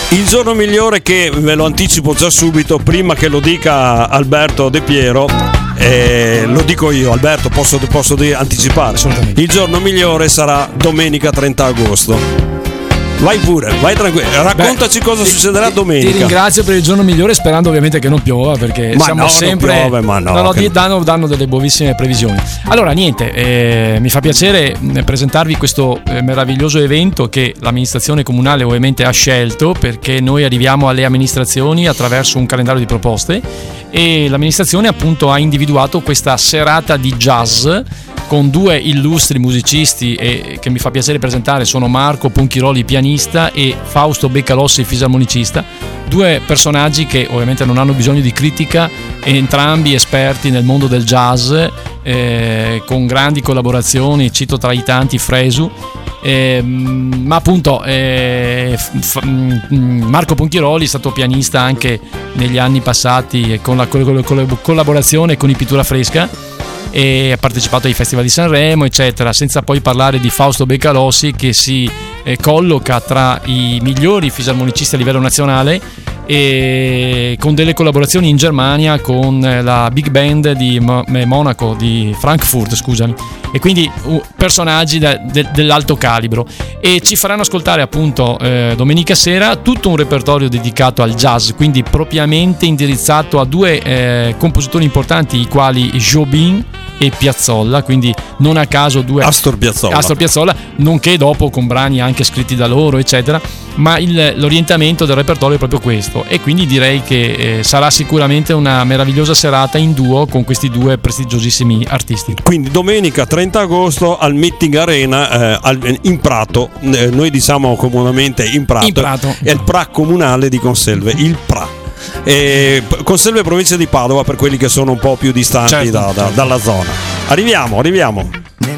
Il giorno migliore, che ve lo anticipo già subito, prima che lo dica Alberto De Piero, lo dico io. Alberto, posso anticipare? Assolutamente. Il giorno migliore sarà domenica 30 agosto. Vai pure, vai tranquillo, raccontaci cosa succederà domenica. Ti ringrazio per il giorno migliore, sperando ovviamente che non piova, perché siamo sempre danno delle buonissime previsioni. Allora niente, mi fa piacere presentarvi questo meraviglioso evento che l'amministrazione comunale ovviamente ha scelto, perché noi arriviamo alle amministrazioni attraverso un calendario di proposte, e l'amministrazione appunto ha individuato questa serata di jazz con due illustri musicisti che mi fa piacere presentare. Sono Marco Ponchiroli, pianista, e Fausto Beccalossi, fisarmonicista, due personaggi che ovviamente non hanno bisogno di critica, entrambi esperti nel mondo del jazz, con grandi collaborazioni, cito tra i tanti Fresu. Ma appunto Marco Ponchiroli è stato pianista anche negli anni passati, con la collaborazione con i Pittura Fresca, e ha partecipato ai festival di Sanremo eccetera, senza poi parlare di Fausto Beccalossi, che si colloca tra i migliori fisarmonicisti a livello nazionale, e con delle collaborazioni in Germania con la Big Band di Monaco, di Frankfurt, scusami, e quindi personaggi dell'alto calibro, e ci faranno ascoltare appunto domenica sera tutto un repertorio dedicato al jazz, quindi propriamente indirizzato a due compositori importanti, i quali Jobin e Piazzolla, quindi non a caso due Astor Piazzolla, nonché dopo con brani anche scritti da loro eccetera, ma l'orientamento del repertorio è proprio questo, e quindi direi che sarà sicuramente una meravigliosa serata in duo con questi due prestigiosissimi artisti. Quindi domenica 30 agosto al Meeting Arena, in Prato, noi diciamo comunemente in Prato. È il PRA comunale di Conselve, il PRA. Conselve, provincia di Padova, per quelli che sono un po' più distanti, certo, dalla zona. Arriviamo.